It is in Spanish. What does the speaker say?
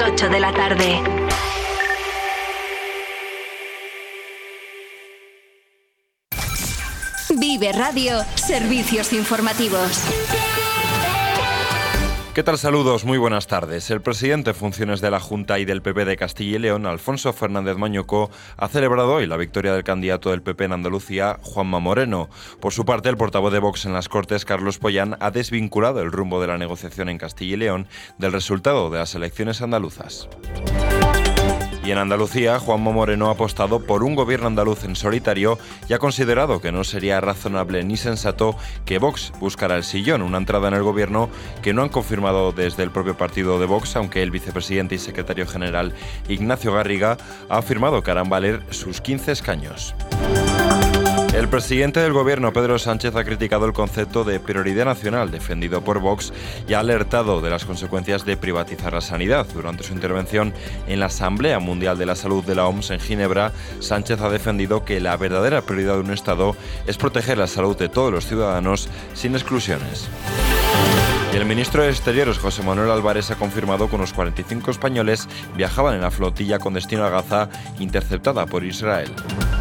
8 de la tarde. Vive Radio, servicios informativos. ¿Qué tal? Saludos, muy buenas tardes. El presidente en funciones de la Junta y del PP de Castilla y León, Alfonso Fernández Mañuco, ha celebrado hoy la victoria del candidato del PP en Andalucía, Juanma Moreno. Por su parte, el portavoz de Vox en las Cortes, Carlos Pollán, ha desvinculado el rumbo de la negociación en Castilla y León del resultado de las elecciones andaluzas. Y en Andalucía, Juanma Moreno ha apostado por un gobierno andaluz en solitario y ha considerado que no sería razonable ni sensato que Vox buscara el sillón, una entrada en el gobierno que no han confirmado desde el propio partido de Vox, aunque el vicepresidente y secretario general Ignacio Garriga ha afirmado que harán valer sus 15 escaños. El presidente del gobierno, Pedro Sánchez, ha criticado el concepto de prioridad nacional defendido por Vox y ha alertado de las consecuencias de privatizar la sanidad. Durante su intervención en la Asamblea Mundial de la Salud de la OMS en Ginebra, Sánchez ha defendido que la verdadera prioridad de un Estado es proteger la salud de todos los ciudadanos sin exclusiones. Y el ministro de Exteriores, José Manuel Álvarez, ha confirmado que unos 45 españoles viajaban en la flotilla con destino a Gaza, interceptada por Israel.